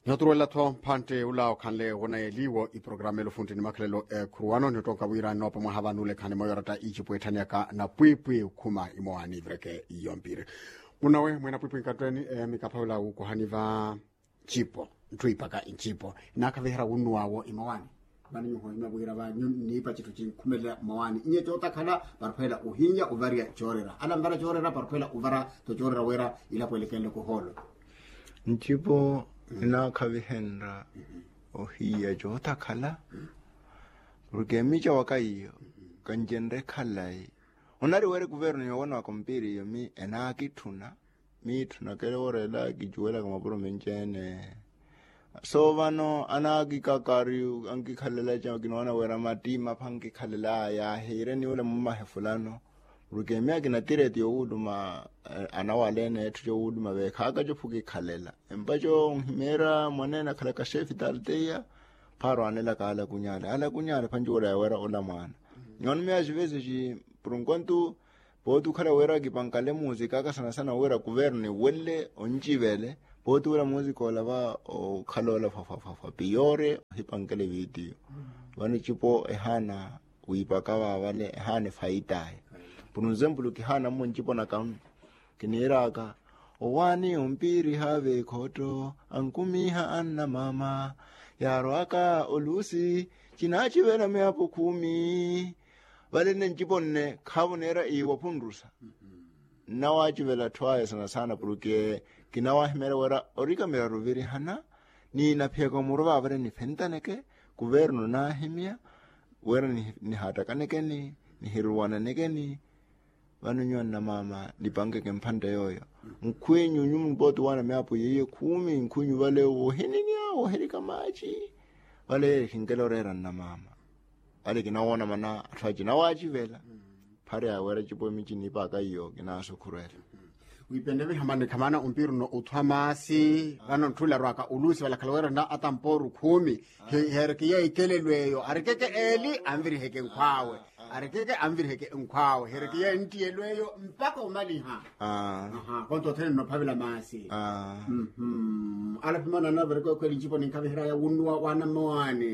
Naturola to pante ula kanle wona eliwo I programme lo funti ni maklelo kruano ni tonka wira no pa mahava nule kane moyorata ichi poetania ka na pui kuma imoani vreke yompire. Munawe mwena pui katweni mikapaula uko haniva chipo tuipaka inchipo nakavihera unuawo imawani bani yuho imabwira ba nipa chitu chinkumela mawani inye tota kana barpela uhinya uvaria chorera ala mbara chorera barpela uvara to chorera wera ila kwelekele ko holo nchipo nakavihenda ohiya jota kala porque micha wakaiyo kanjende kalai onari were governo yona kompiri yomi enakituna mituna kele orela kijuela kama puro menjene so vano anagi kakariu angi khalela ja kinona wera matima phangi khalela ya hire ni ule mama hefulano rukemia kinatire dio uduma anawalene etu uduma be khaga jo phuki khalela empajo mera monena khala ka chef dalteya paro anela kala kunyala ala kunyala phanjura wera ola mwana nyon me ajiveze ji prunkontu botu khala wera kipankale muzika ka sana wera governo welle onjivele botu wera muzika ola ba o khalola fa piore hipankale video wani chipo ehana uipaka vale ehane faitaye punuzembulu kihana munchipo na kam kiniraka owani umpiri have khoto ankumiha anna mama yarwaka olusi chinachi vela meapo kumi vale nenchiponne khabonera iwa punrusa nawachi vela twaya sana puluke kinawa himera wera orika mera roveri hana ni na pheko murwa vare ni fentaneke governo na himia wera ni hatakaneke ni hiruwana nekeni vanunyo na mama lipange kempanda yoyo mkwenyu nyumu botu wana meapo yeye kumi mkwenyu vale ohenini yao herika machi vale hingelorera na mama vale kinaona mana atwaji na waji vela pare ya wera chipo michi nipaka iyo kinaso kurela uipendeve hamane kamana umpiru no uthamasi vano ntula rwaka ulusi vala kalawera na atamporu kumi herkiya ikelelweyo arikeke eli amviri heke nkwawe arekeke amviri heke nkwawe herkiya ntiyelweyo mpaka umaliha konto tene no pavila masi ala pimana na vereko kweli chipo ninkavihira ya unwa wana mwani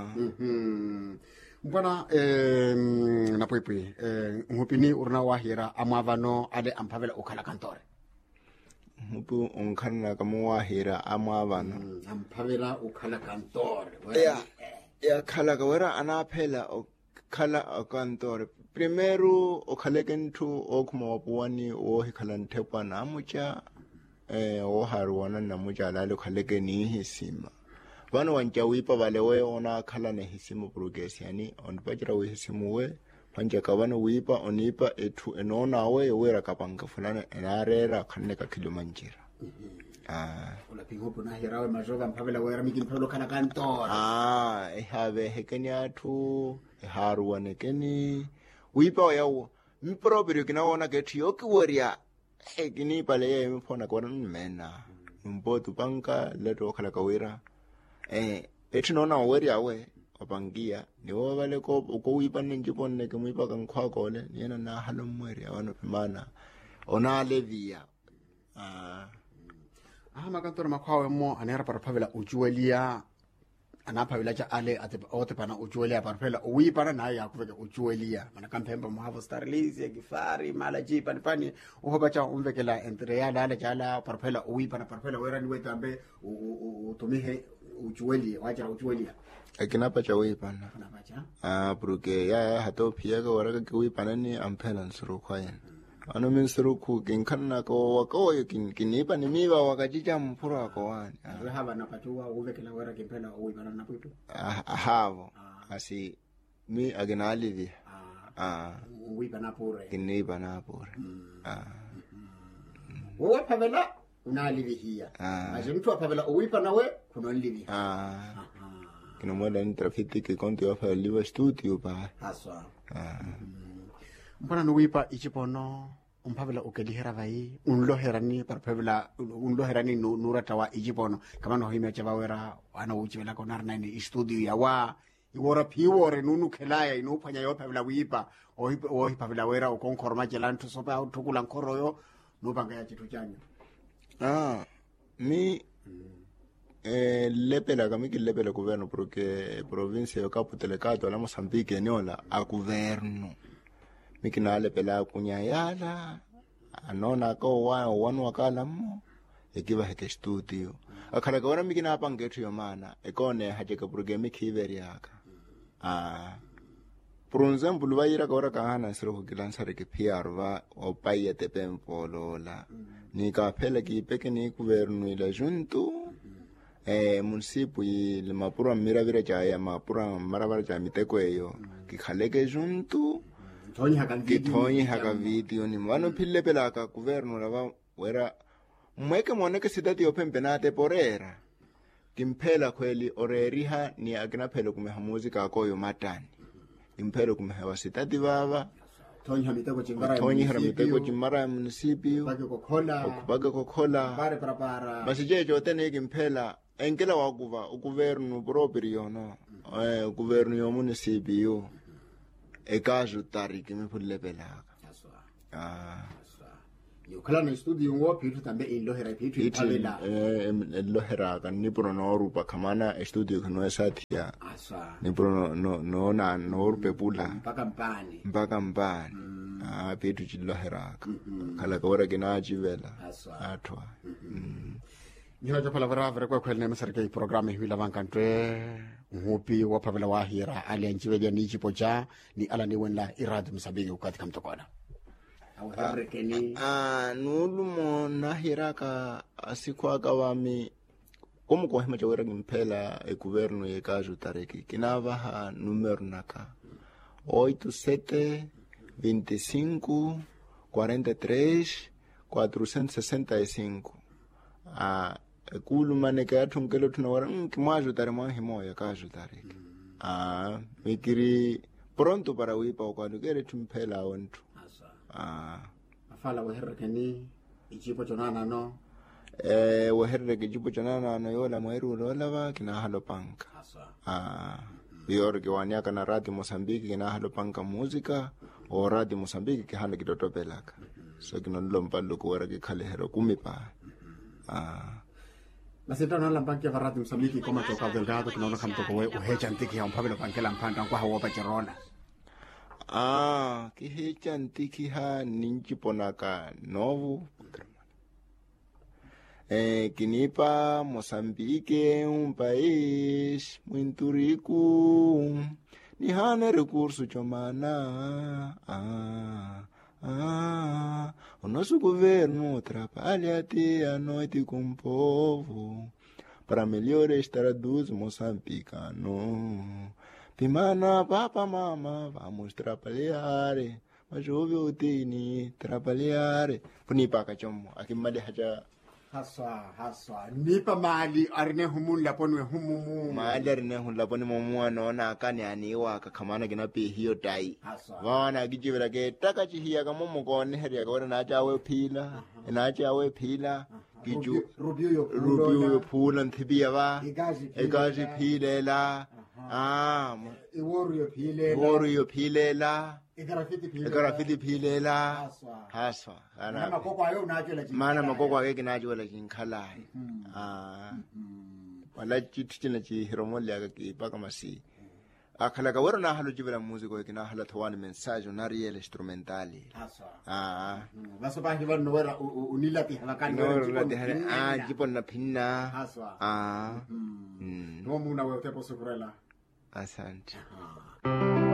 mbona na pwepwe ngupini urna wahira amavano ale ampavela ukhala kantore mupu unkhanna kamo wahira amavano ampavela ukhala kantore ya khala ka wera anaphela khala kantore primero okhalekenthu okhuma wapuani o hikhala nthekwa namucha o harwana namucha lalo khalekeni hisima vano wanchawipa vale we ona khala ne hisimu progress yani onpachira we hisimu we panjaka vano wipa onipa etu enona we wera kapanga fulana enarera khanne ka kilomanjira ola pingopo na hirawe majova mpavela wera mikin pelo kana kantora ehave hekenya tu haruwane keni wipa yawo mprobiri kinaona geti yoki woria ekini pale ye mphona kwa mena mbotu panka leto khala ka wera ethi nona weri yawe wapangia niwo vale ko wipa nenjiponne ke muipa ka nkhwakole yena na halo mweri awano pimana ona levia makantora makhwawe mo anera paraphavela ujuelia anaphavela cha ale ote pana ujuelia paraphavela uwipana naye yakuveke ujuelia mana kampemba mohavo starlise gifari mala jipa nipani uhoba cha umvekela entreya lala jala paraphavela uwipana paraphavela wera niwe tambe utumihe ujuelia wacha ujuelia akinapa cha wipana porque ya hato piega wara ka wipana ni ampela nsuru kwayen ano minsuru ku kinkhanna ko wako kinipa ni miwa wakajija mpura ko wani hava napatuwa uvekela wera kimpela uwipana naputu havo asi mi aginalivi uwipana pure kinipa na pure uwe pavela unalivi hiya aje mtu apavela uwipa nawe kunolivi kino mwela ni trafiti ke konti wa fa liva studio pa aswa mbona nuwipa ichipono umpavela ukelihera vai unloherani parpavela unloherani nurata wa ichipono kama no himya chavawera ana uchivela konar nine studio ya wa iwora piwore nunu kelaya inuphanya yo pavela wipa ohi pavela wera ukonkorma jelantu sopa uthukula nkoro yo nubanga ya chitu chanyo mi lepela kami ke lepela governo porque provincia yo Cabo Delgado la Mozambique eniola a governo miki na lepela kunyayala anona ko wanu wakala mo ekiba heke studio akhala kona miki na pangethu yo mana ekone hajeka porque miki iveriaka por exemplo va ira kora kahana sero go kilansare ke PR va o paia te pempolola ni ka phela ki peke ni governo ila junto municipio le mapura mira vira jaya mapura maravara ja miteko eyo ki khaleke junto ki thonyi haka video ni mano phille pela ka governo lava wera mweke moneke sidati yo pempenate porera kimphela khweli oreriha ni akina phelo kume ha music akoyo matani imphelo kume ha sidati baba thonyi miteko chimara municipio baga kokhola basi jejo tene kimphela enkela wakuva ugoverno proprio no governo yo municipio ekazo tariki miphulepelaka yokhala no studio ngo phithi tambe ilohera phithi iphalela elohera ni prono rupa khamana studio khano esathia ni prono no na no rupe pula mpaka mpani phithi chilohera khala kora kina chivela athwa Nyina jo pala vara kwa kwelne masarke programe hila vankantwe ngupi wa pavela wa hira alianjiwe ni chipocha ni ala ni wenla irad Mozambique ukatika mtokona nulu mo na hiraka asikwa kawami como ko hema jawera ngimphela e governo ye kazo tareki kinava ha numero naka 87 25 43 465 kulu mane ka thunkelo thuna wara kimwajo tare mwa himo ya kajo tareki mikiri pronto para wipa kwanu kere tumphela wontu afala weherekeni ichipo chonana no wehereke ichipo chonana no yola mweru lola ba kina halo panka bior ke wanyaka na Radio Mozambique kina halo panka muzika o Radio Mozambique ke halo kitotopelaka so kino lompalo ko wara ke khale hero kumipa la sentana la banque va Radio Mozambique como toca delgado kino no kamto ko we uheja ntiki ya mpabelo banke la mpanda kwa hawo pa cherona ki hecha ntiki ha ninchi ponaka novo kinipa Mozambique un país muito rico ni hana recurso chomana o nosso governo trabalha até a noite com o povo para melhorar traduz moçambicano. Pimana, papa, mama, vamos trabalhar. Mas houve o tini, trabalhar. Punipa kachomo, aqui mali haja. Haswa. Nipa mali arine humun laponwe humumu. Mali arine humun laponi mumu no na kani aniwa kakamana ginapi hiyo dai. Wana gijibela ke takachi hiya kamumu kone heri akawara nacha awe pila. Nacha awe pila. Giju rubio yo pula ntibia ba. Egaji pile la. Iworu yo pilela. Ikarafiti pilela. Haswa. Mana makoko ake kinajo la kinkhalai. Wala chitina chi hiromoli aka ki paka masi. Akhala ka wera na halo jibela musico ke na hala thwani mensage na real instrumentali. Baso ba hiwa no wera unila ti hakani wera jipon na pinna. No muna we tepo sokurela. Asante.